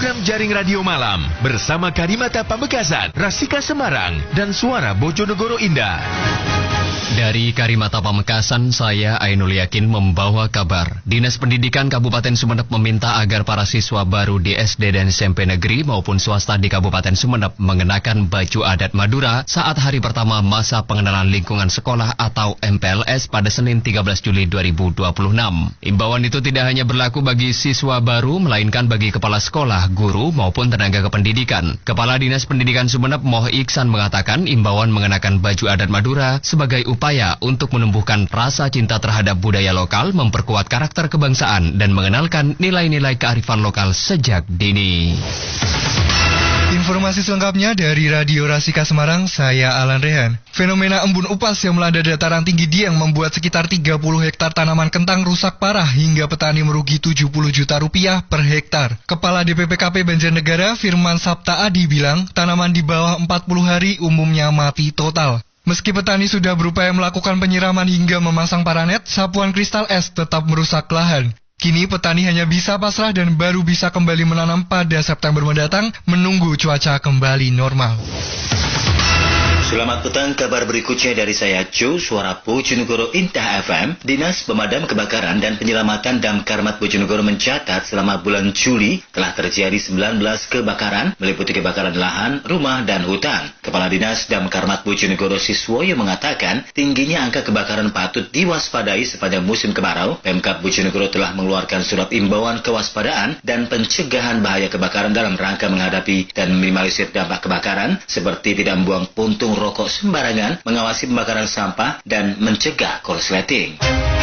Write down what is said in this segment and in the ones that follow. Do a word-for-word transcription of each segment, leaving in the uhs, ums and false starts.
program Jaring Radio Malam bersama Karimata Pamekasan, Rasika Semarang, dan Suara Bojonegoro Indah. Dari Karimata Pamekasan, saya Ainul Yakin membawa kabar. Dinas Pendidikan Kabupaten Sumeneb meminta agar para siswa baru di S D dan S M P negeri maupun swasta di Kabupaten Sumeneb mengenakan baju adat Madura saat hari pertama masa pengenalan lingkungan sekolah atau M P L S pada Senin tiga belas Juli dua ribu dua puluh enam. Imbauan itu tidak hanya berlaku bagi siswa baru, melainkan bagi kepala sekolah, guru, maupun tenaga kependidikan. Kepala Dinas Pendidikan Sumeneb Moh Iksan mengatakan imbauan mengenakan baju adat Madura sebagai upaya untuk menumbuhkan rasa cinta terhadap budaya lokal, memperkuat karakter kebangsaan, dan mengenalkan nilai-nilai kearifan lokal sejak dini. Informasi selengkapnya dari Radio Rasika Semarang, saya Alan Rehan. Fenomena embun upas yang melanda dataran tinggi Dieng membuat sekitar tiga puluh hektar tanaman kentang rusak parah hingga petani merugi tujuh puluh juta rupiah per hektar. Kepala D P P K P Banjarnegara Firman Sapta Adi bilang tanaman di bawah empat puluh hari umumnya mati total. Meski petani sudah berupaya melakukan penyiraman hingga memasang paranet, sapuan kristal es tetap merusak lahan. Kini petani hanya bisa pasrah dan baru bisa kembali menanam pada September mendatang menunggu cuaca kembali normal. Selamat petang, kabar berikutnya dari saya Jo, Suara Bojonegoro Indah F M. Dinas Pemadam Kebakaran dan Penyelamatan Damkarmat Bojonegoro mencatat selama bulan Juli telah terjadi sembilan belas kebakaran, meliputi kebakaran lahan, rumah, dan hutan. Kepala Dinas Damkarmat Bojonegoro Siswoyo mengatakan tingginya angka kebakaran patut diwaspadai sepanjang musim kemarau. Pemkab Bojonegoro telah mengeluarkan surat imbauan kewaspadaan dan pencegahan bahaya kebakaran dalam rangka menghadapi dan meminimalisir dampak kebakaran, seperti tidak membuang puntung rokok sembarangan, mengawasi pembakaran sampah, dan mencegah korsleting.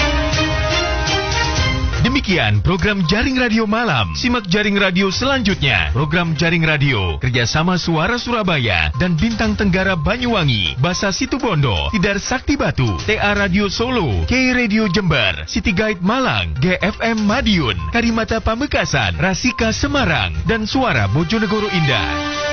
Demikian program Jaring Radio Malam. Simak Jaring Radio selanjutnya. Program Jaring Radio kerjasama Suara Surabaya dan Bintang Tenggara Banyuwangi, Basa Situbondo, Tidar Sakti Batu, T A Radio Solo, K Radio Jember, City Guide Malang, G F M Madiun, Karimata Pamekasan, Rasika Semarang, dan Suara Bojonegoro Indah.